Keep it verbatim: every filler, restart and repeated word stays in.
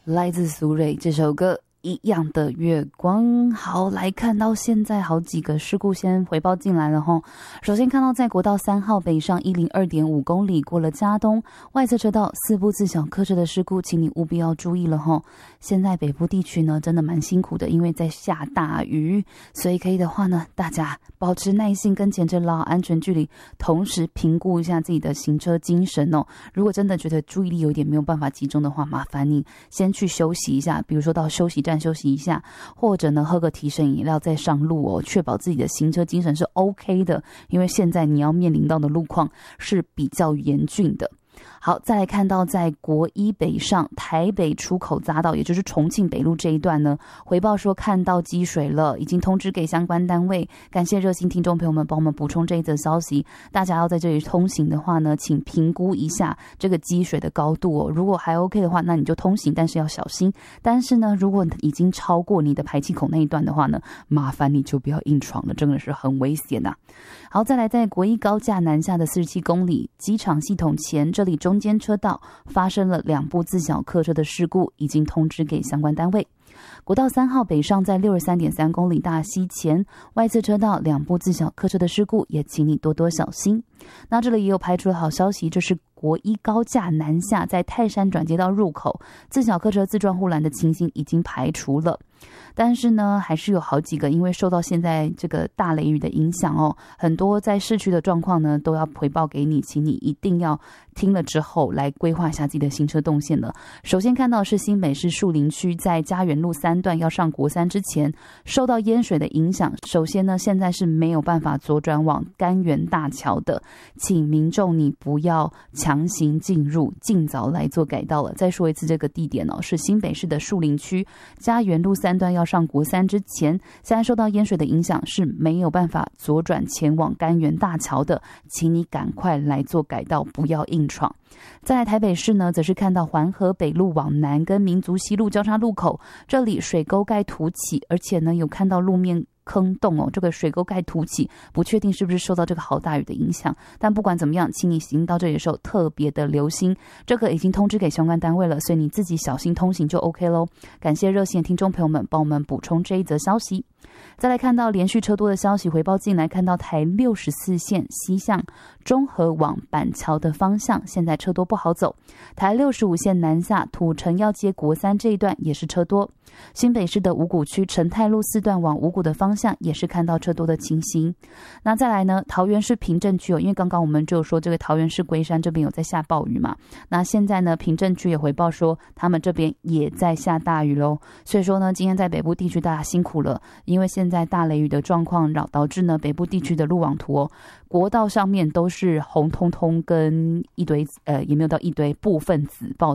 来自苏芮这首歌一样的月光。好，来看到现在好几个事故先回报进来了齁。首先看到在国道三号北上一零二点五公里过了嘉东外侧车道四部自小客车的事故，请你务必要注意了齁。现在北部地区呢真的蛮辛苦的，因为在下大雨，所以可以的话呢，大家保持耐性跟前车拉好安全距离，同时评估一下自己的行车精神哦。如果真的觉得注意力有点没有办法集中的话，麻烦你先去休息一下，比如说到休息站休息一下，或者呢喝个提神饮料再上路哦，确保自己的行车精神是 OK 的，因为现在你要面临到的路况是比较严峻的。好，再来看到在国一北上台北出口匝道，也就是重庆北路这一段呢，回报说看到积水了，已经通知给相关单位。感谢热心听众朋友们帮我们补充这一则消息。大家要在这里通行的话呢，请评估一下这个积水的高度哦。如果还 OK 的话，那你就通行，但是要小心。但是呢，如果已经超过你的排气孔那一段的话呢，麻烦你就不要硬闯了，真的是很危险呐、啊。好，再来在国一高架南下的四十七公里机场系统前，这里中间车道发生了两部自小客车的事故，已经通知给相关单位。国道三号北上在六十三点三公里大溪前外侧车道两部自小客车的事故，也请你多多小心。那这里也有排除了好消息，就是国一高架南下在泰山转接道入口自小客车自撞护栏的情形已经排除了。但是呢，还是有好几个因为受到现在这个大雷雨的影响哦，很多在市区的状况呢都要回报给你，请你一定要听了之后来规划一下自己的行车动线了。首先看到是新北市树林区在嘉园路三段要上国三之前受到淹水的影响，首先呢现在是没有办法左转往甘源大桥的，请民众你不要强行进入，尽早来做改道了。再说一次，这个地点哦是新北市的树林区嘉园路三段要上国三之前，现在受到淹水的影响是没有办法左转前往甘源大桥的，请你赶快来做改道，不要硬闯。再来台北市呢，则是看到环河北路往南跟民族西路交叉路口，这里水沟盖凸起，而且呢有看到路面坑洞哦，这个水沟盖凸起，不确定是不是受到这个好大雨的影响，但不管怎么样，请你行到这里的时候特别的留心，这个已经通知给相关单位了，所以你自己小心通行就 OK 咯。感谢热线听众朋友们帮我们补充这一则消息。再来看到连续车多的消息回报进来，看到台六十四线西向中和往板桥的方向现在车多不好走，台六十五线南下土城要接国三这一段也是车多，新北市的五股区成泰路四段往五股的方向也是看到车多的情形。那再来呢，桃园市平镇区哦，因为刚刚我们就有说这个桃园市龟山这边有在下暴雨嘛，那现在呢平镇区也回报说他们这边也在下大雨咯，所以说呢今天在北部地区大家辛苦了，因为现在大雷雨的状况导致呢北部地区的路网图哦，国道上面都是红彤彤跟一堆呃也没有到一堆部分紫爆